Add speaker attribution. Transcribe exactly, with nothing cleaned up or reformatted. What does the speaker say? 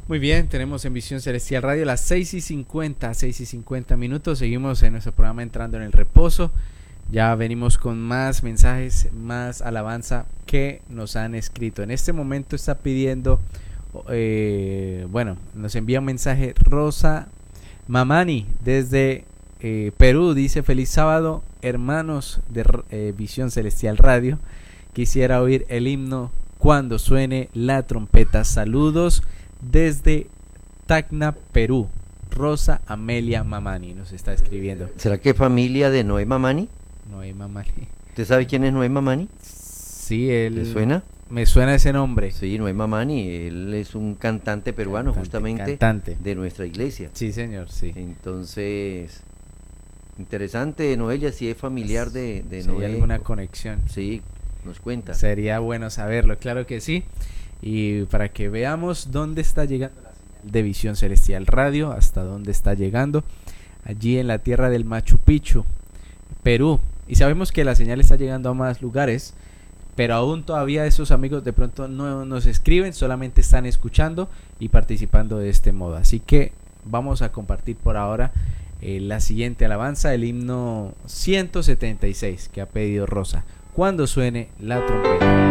Speaker 1: Muy bien, tenemos en Visión Celestial Radio las seis y cincuenta, seis y cincuenta minutos. Seguimos en nuestro programa Entrando en el Reposo. Ya venimos con más mensajes, más alabanza que nos han escrito. En este momento está pidiendo, eh, bueno, nos envía un mensaje Rosa Mamani desde eh, Perú. Dice: feliz sábado, hermanos de eh, Visión Celestial Radio. Quisiera oír el himno cuando suene la trompeta. Saludos desde Tacna, Perú. Rosa Amelia Mamani nos está escribiendo.
Speaker 2: ¿Será que familia de Noé Mamani?
Speaker 1: Noé Mamani.
Speaker 2: ¿Usted sabe quién es Noé Mamani?
Speaker 1: Sí, él.
Speaker 2: ¿Le suena?
Speaker 1: Me suena ese nombre.
Speaker 2: Sí, Noé Mamani, él es un cantante peruano,
Speaker 1: Cantante,
Speaker 2: justamente
Speaker 1: cantante.
Speaker 2: de nuestra iglesia.
Speaker 1: Sí, señor, sí.
Speaker 2: Entonces, interesante, Noelia, si es familiar de, de
Speaker 1: ¿Hay
Speaker 2: Noé.
Speaker 1: alguna conexión?
Speaker 2: Sí, nos cuenta.
Speaker 1: Sería bueno saberlo, claro que sí. Y para que veamos dónde está llegando la señal de Visión Celestial Radio, hasta dónde está llegando, allí en la tierra del Machu Picchu, Perú. Y sabemos que la señal está llegando a más lugares, pero aún todavía esos amigos de pronto no nos escriben, solamente están escuchando y participando de este modo. Así que vamos a compartir por ahora eh, la siguiente alabanza, el himno ciento setenta y seis que ha pedido Rosa, cuando suene la trompeta.